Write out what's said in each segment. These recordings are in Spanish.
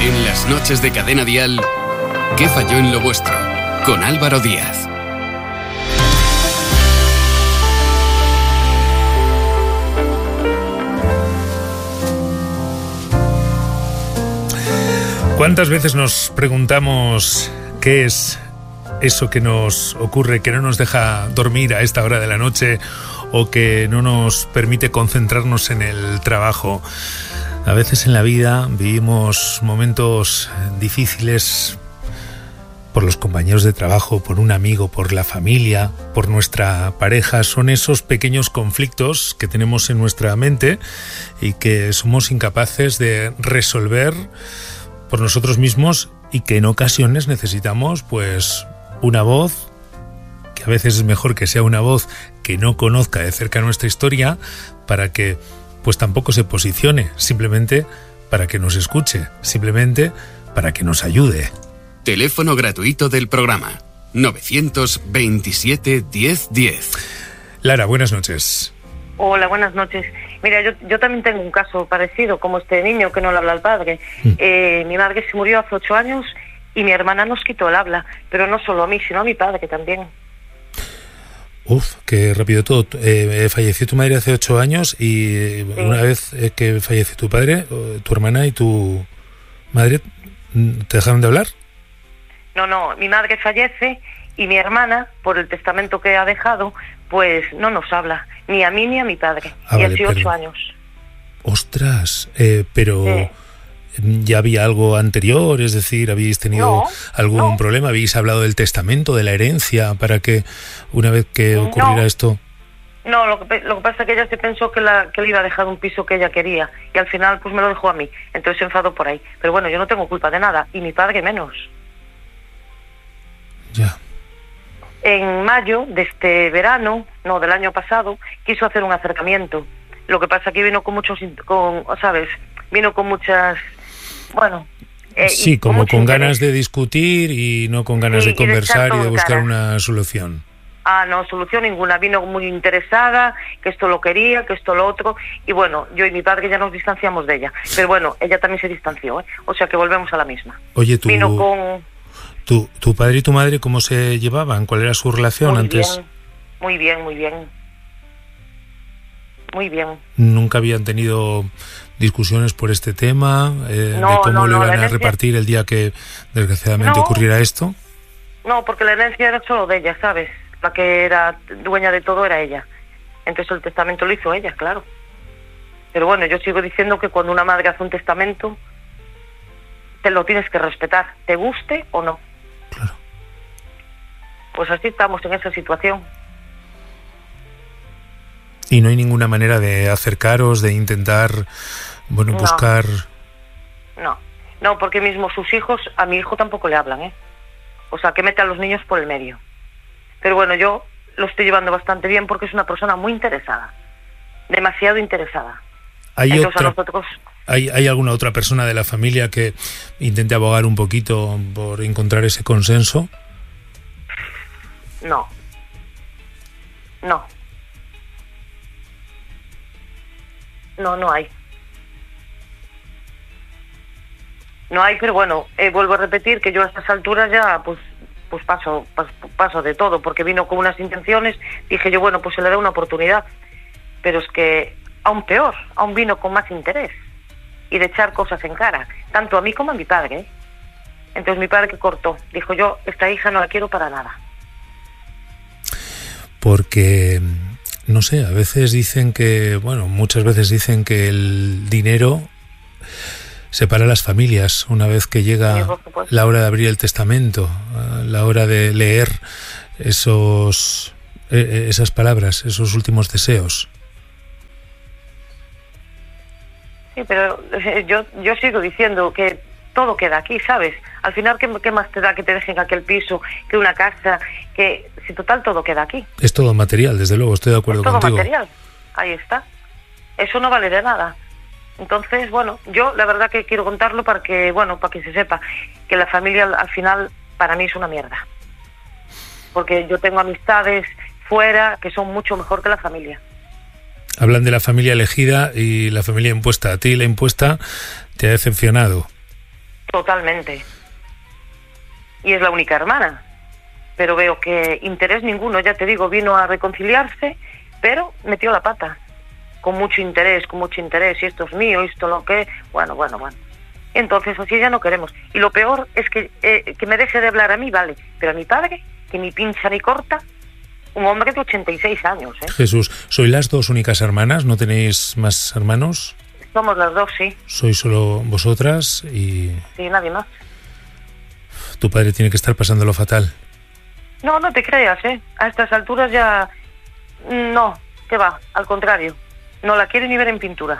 En las noches de Cadena Dial, ¿qué falló en lo vuestro? Con Álvaro Díaz. ¿Cuántas veces nos preguntamos qué es eso que nos ocurre, que no nos deja dormir a esta hora de la noche o que no nos permite concentrarnos en el trabajo? A veces en la vida vivimos momentos difíciles por los compañeros de trabajo, por un amigo, por la familia, por nuestra pareja. Son esos pequeños conflictos que tenemos en nuestra mente y que somos incapaces de resolver por nosotros mismos, y que en ocasiones necesitamos pues una voz, que a veces es mejor que sea una voz que no conozca de cerca nuestra historia, para que pues tampoco se posicione, simplemente para que nos escuche, simplemente para que nos ayude. Teléfono gratuito del programa 927 1010. Lara, buenas noches. Hola, buenas noches. Mira, yo también tengo un caso parecido, como este niño que no le habla al padre. Mi madre se murió hace 8 años y mi hermana nos quitó el habla, pero no solo a mí, sino a mi padre también. Uf, qué rápido todo. Falleció tu madre hace 8 años y una vez que falleció tu padre, tu hermana y tu madre, ¿te dejaron de hablar? No, mi madre fallece y mi hermana, por el testamento que ha dejado, pues no nos habla, ni a mí ni a mi padre. Y vale, hace 8 años. Ostras, pero ¿ya había algo anterior? Es decir, ¿habéis tenido algún problema? ¿Habéis hablado del testamento, de la herencia, para que una vez que ocurriera esto? No, lo que pasa es que ella se pensó que le iba a dejar un piso que ella quería, y al final pues me lo dejó a mí, entonces se enfadó por ahí. Pero bueno, yo no tengo culpa de nada, y mi padre menos. Ya. En mayo de este verano, del año pasado, quiso hacer un acercamiento. Lo que pasa es que vino con muchas, bueno... sí, como con ganas de discutir y no con ganas de conversar y de buscar una solución. No, solución ninguna. Vino muy interesada, que esto lo quería, que esto lo otro. Y bueno, yo y mi padre ya nos distanciamos de ella. Pero bueno, ella también se distanció, ¿eh? O sea que volvemos a la misma. Oye, vino con... ¿Tu padre y tu madre cómo se llevaban? ¿Cuál era su relación antes? Muy bien. ¿Nunca habían tenido discusiones por este tema? ¿De cómo lo iban a repartir el día que desgraciadamente ocurriera esto? No, porque la herencia era solo de ella, ¿sabes? La que era dueña de todo era ella. Entonces el testamento lo hizo ella, claro. Pero bueno, yo sigo diciendo que cuando una madre hace un testamento, te lo tienes que respetar, te guste o no. Claro. Pues así estamos en esa situación. ¿Y no hay ninguna manera de acercaros, de intentar, buscar...? No, porque mismo sus hijos, a mi hijo tampoco le hablan, ¿eh? O sea, que mete a los niños por el medio. Pero bueno, yo lo estoy llevando bastante bien porque es una persona muy interesada. Demasiado interesada. ¿Hay alguna otra persona de la familia que intente abogar un poquito por encontrar ese consenso? No. No hay. No hay, pero bueno, vuelvo a repetir que yo a estas alturas ya pues paso de todo, porque vino con unas intenciones, dije yo, bueno, pues se le da una oportunidad. Pero es que aún peor, aún vino con más interés y de echar cosas en cara, tanto a mí como a mi padre, ¿eh? Entonces mi padre que cortó, dijo yo, esta hija no la quiero para nada. Porque, no sé, a veces dicen que, muchas veces dicen que el dinero separa las familias una vez que llega la hora de abrir el testamento, la hora de leer esas palabras, esos últimos deseos. Sí, pero yo sigo diciendo que todo queda aquí, ¿sabes? Al final, ¿qué más te da que te dejen aquel piso, que una casa, que si total todo queda aquí? Es todo material, desde luego, estoy de acuerdo contigo. Es todo material, ahí está. Eso no vale de nada. Entonces, yo la verdad que quiero contarlo para que se sepa que la familia al final para mí es una mierda. Porque yo tengo amistades fuera que son mucho mejor que la familia. Hablan de la familia elegida y la familia impuesta. A ti la impuesta te ha decepcionado. Totalmente. Y es la única hermana. Pero veo que interés ninguno, ya te digo, vino a reconciliarse, pero metió la pata. Con mucho interés, y esto es mío, esto lo que... Bueno. Entonces así ya no queremos. Y lo peor es que me deje de hablar a mí, vale, pero a mi padre, que ni pincha ni corta, un hombre de 86 años. Jesús, ¿sois las dos únicas hermanas? ¿No tenéis más hermanos? Somos las dos, sí. ¿Sois solo vosotras y...? Sí, nadie más. Tu padre tiene que estar pasándolo fatal. No te creas, a estas alturas ya... No, que va, al contrario. No la quiere ni ver en pintura.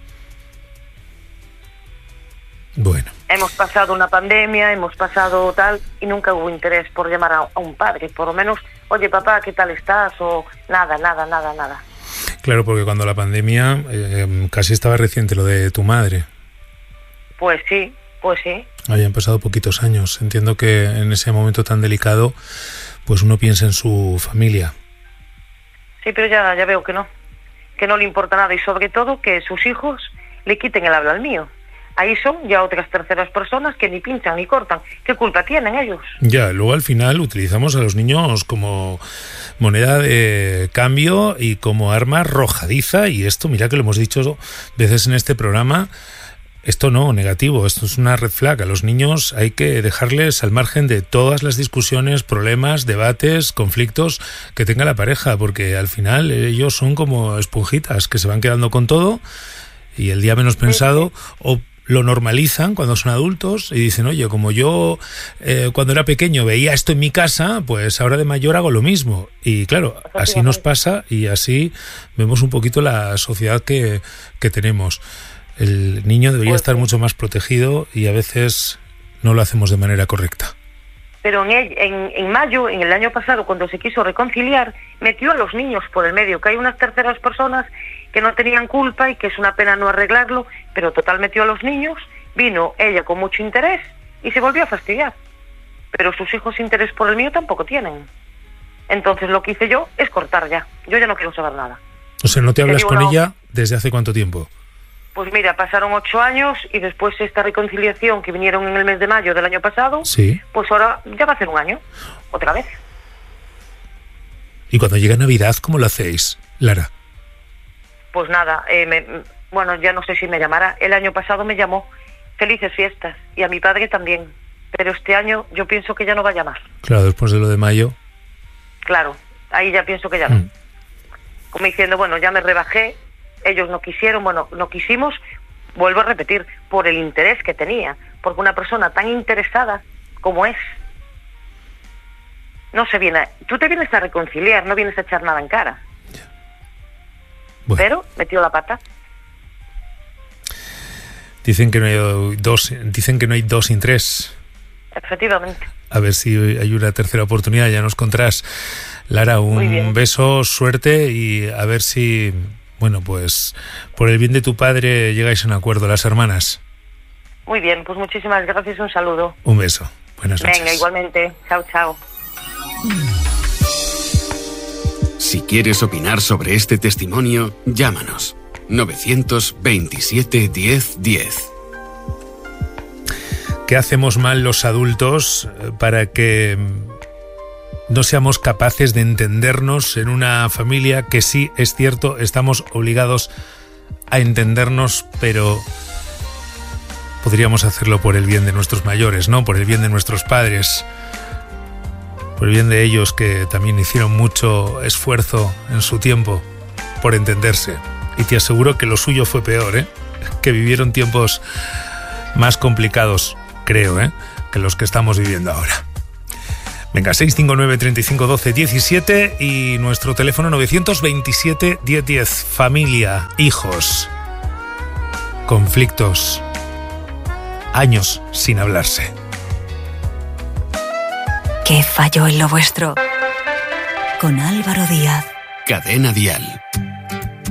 Bueno. Hemos pasado una pandemia, hemos pasado tal, y nunca hubo interés por llamar a un padre. Por lo menos, oye papá, ¿qué tal estás? O nada. Claro, porque cuando la pandemia, casi estaba reciente lo de tu madre. Pues sí. Habían pasado poquitos años. Entiendo que en ese momento tan delicado, pues uno piensa en su familia. Sí, pero ya veo que no le importa nada, y sobre todo que sus hijos le quiten el habla al mío. Ahí son ya otras terceras personas que ni pinchan ni cortan. ¿Qué culpa tienen ellos? Ya, luego al final utilizamos a los niños como moneda de cambio y como arma arrojadiza, y esto, mira que lo hemos dicho veces en este programa, esto no, negativo, esto es una red flag. A los niños hay que dejarles al margen de todas las discusiones, problemas, debates, conflictos que tenga la pareja, porque al final ellos son como esponjitas que se van quedando con todo, y el día menos pensado o lo normalizan cuando son adultos y dicen, oye, como yo cuando era pequeño veía esto en mi casa, pues ahora de mayor hago lo mismo. Y claro, así nos pasa, y así vemos un poquito la sociedad que tenemos. El niño debería estar mucho más protegido, y a veces no lo hacemos de manera correcta. Pero en mayo, en el año pasado, cuando se quiso reconciliar, metió a los niños por el medio, que hay unas terceras personas que no tenían culpa y que es una pena no arreglarlo, pero total metió a los niños, vino ella con mucho interés y se volvió a fastidiar. Pero sus hijos interés por el mío tampoco tienen. Entonces lo que hice yo es cortar ya. Yo ya no quiero saber nada. O sea, ¿no te hablas con ella desde hace cuánto tiempo? Pues mira, pasaron 8 años y después esta reconciliación que vinieron en el mes de mayo del año pasado, sí, pues ahora ya va a ser un año, otra vez. ¿Y cuando llega Navidad, cómo lo hacéis, Lara? Pues nada, bueno, ya no sé si me llamará. El año pasado me llamó, felices fiestas, y a mi padre también. Pero este año yo pienso que ya no va a llamar. Claro, después de lo de mayo. Claro, ahí ya pienso que ya no. Como diciendo, bueno, ya me rebajé, ellos no quisieron, bueno, no quisimos, vuelvo a repetir, por el interés que tenía. Porque una persona tan interesada como es, no se viene, tú te vienes a reconciliar, no vienes a echar nada en cara. Bueno. Pero metió la pata. Dicen que no hay dos sin tres. Efectivamente. A ver si hay una tercera oportunidad, ya nos contarás. Lara, un beso, suerte, y a ver si, bueno, pues por el bien de tu padre llegáis a un acuerdo, las hermanas. Muy bien, pues muchísimas gracias, un saludo. Un beso, buenas noches. Venga, igualmente, chao. Si quieres opinar sobre este testimonio, llámanos. 927 10 10. ¿Qué hacemos mal los adultos para que no seamos capaces de entendernos en una familia? Que sí, es cierto, estamos obligados a entendernos, pero podríamos hacerlo por el bien de nuestros mayores, ¿no? Por el bien de nuestros padres, por el bien de ellos, que también hicieron mucho esfuerzo en su tiempo por entenderse. Y te aseguro que lo suyo fue peor, que vivieron tiempos más complicados, creo, que los que estamos viviendo ahora. Venga, 659 35 12 17 y nuestro teléfono 927 10 10. Familia, hijos, conflictos, años sin hablarse. ¿Qué falló en lo vuestro? Con Álvaro Díaz. Cadena Dial.